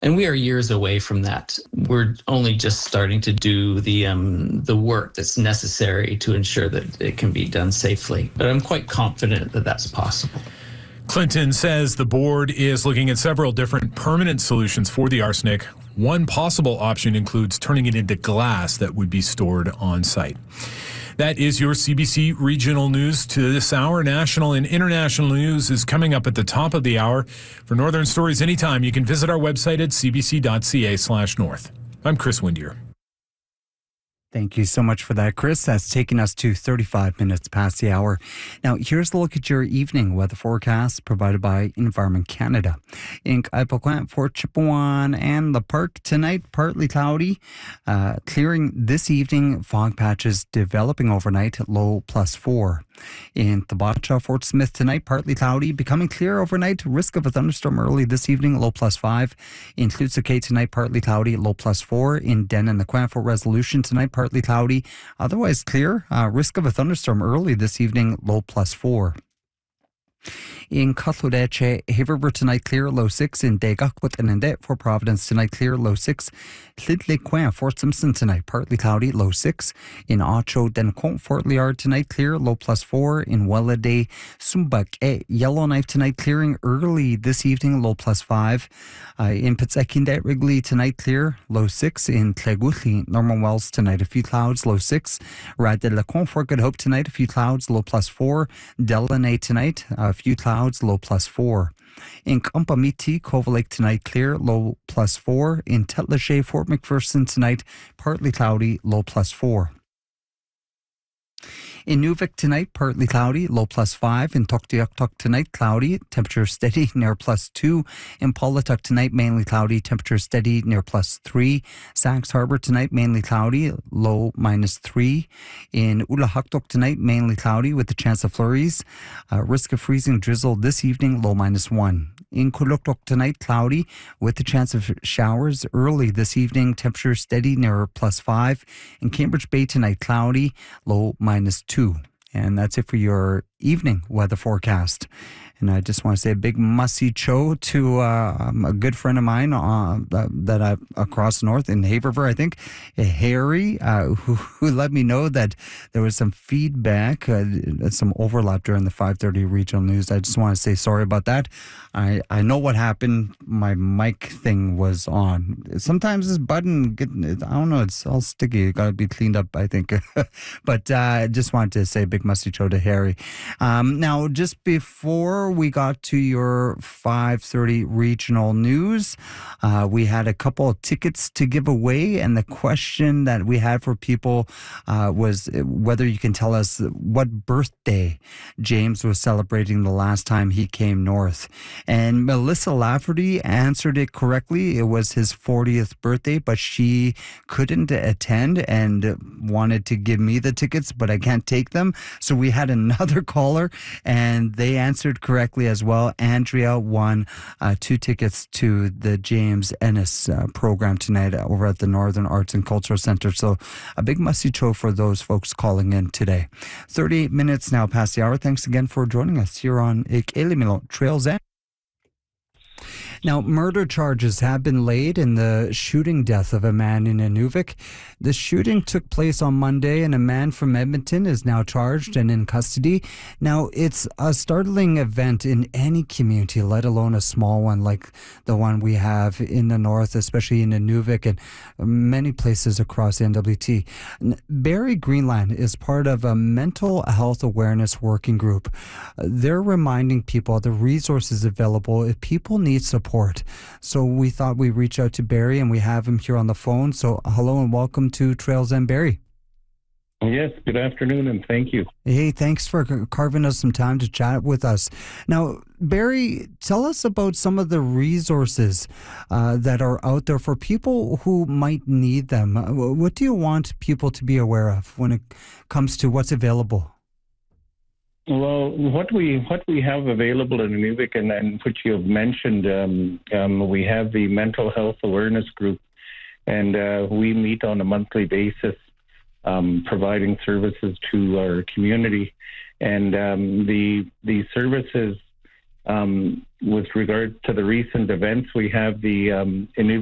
And we are years away from that. We're only just starting to do the work that's necessary to ensure that it can be done safely. But I'm quite confident that that's possible. Clinton says the board is looking at several different permanent solutions for the arsenic. One possible option includes turning it into glass that would be stored on site. That is your CBC Regional News to this hour. National and international news is coming up at the top of the hour. For Northern Stories anytime, you can visit our website at cbc.ca/north. I'm Chris Windier. Thank you so much for that, Chris. That's taken us to 35 minutes past the hour. Now, here's a look at your evening weather forecast provided by Environment Canada. In Kaipakwant, Fort Chipewyan, and the park tonight, partly cloudy. Clearing this evening, fog patches developing overnight, low +4. In Tabacha, Fort Smith tonight, partly cloudy, becoming clear overnight. Risk of a thunderstorm early this evening, low +5. In Tlutsuke tonight, partly cloudy, low +4. In Denan, the Fort Resolution tonight, partly cloudy, otherwise clear. Risk of a thunderstorm early this evening, low +4. In Cutlodeche, Haverford tonight clear, low 6. In Degakwit and Indet, Fort Providence tonight clear, low 6. Tlitlequin, Fort Simpson tonight partly cloudy, low 6. In Ocho, Dencont, Fort Liard tonight clear, low +4. In Welladay, Sumbak, Yellowknife tonight clearing early this evening, low +5. In Pitsakindet, Wrigley tonight clear, low 6. In Tleguthli, Norman Wells tonight a few clouds, low 6. Rad de Lacon, Fort Good Hope tonight a few clouds, low +4. Delaney tonight a few clouds, low +4. In Kampamiti, Cove Lake tonight clear, low +4. In Tetlache, Fort McPherson tonight partly cloudy, low +4. In Nuvik tonight, partly cloudy, low +5. In Tuktoyaktuk tonight, cloudy, temperature steady, near +2. In Paulatuk tonight, mainly cloudy, temperature steady, near +3. Sachs Harbour tonight, mainly cloudy, low -3. In Ulahaktuk tonight, mainly cloudy with a chance of flurries. Risk of freezing drizzle this evening, low -1. In Kuluktuk tonight, cloudy with a chance of showers early this evening, temperature steady, near +5. In Cambridge Bay tonight, cloudy, low -2. And that's it for your evening weather forecast. And I just want to say a big mussy cho to a good friend of mine that I across north in Haverford, I think, Harry, who let me know that there was some feedback, some overlap during the 5:30 regional news. I just want to say sorry about that. I know what happened. My mic thing was on. Sometimes this button, I don't know, it's all sticky. It got to be cleaned up, I think. But I just wanted to say a big mussy cho to Harry. Now, just before we got to your 5:30 regional news, we had a couple of tickets to give away, and the question that we had for people was whether you can tell us what birthday James was celebrating the last time he came north. And Melissa Lafferty answered it correctly. It was his 40th birthday, but she couldn't attend and wanted to give me the tickets, but I can't take them. So we had another caller, and they answered correctly as well. Andrea won 2 tickets to the James Ennis program tonight over at the Northern Arts and Cultural Center. So a big must-see show for those folks calling in today. 38 minutes now past the hour. Thanks again for joining us here on Ik Elimilo Trails End. Now, murder charges have been laid in the shooting death of a man in Inuvik. The shooting took place on Monday, and a man from Edmonton is now charged and in custody. Now, it's a startling event in any community, let alone a small one like the one we have in the north, especially in Inuvik and many places across NWT. Barrie Greenland is part of a mental health awareness working group. They're reminding people of the resources available if people need support. So we thought we'd reach out to Barrie, and we have him here on the phone. So hello and welcome to Trails End, Barrie. Yes, good afternoon, and thank you. Hey, thanks for carving us some time to chat with us. Now, Barrie, tell us about some of the resources that are out there for people who might need them. What do you want people to be aware of when it comes to what's available? Well, what we have available in Inuvik, and which you have mentioned, we have the mental health awareness group, and we meet on a monthly basis, providing services to our community. And the services With regard to the recent events, we have the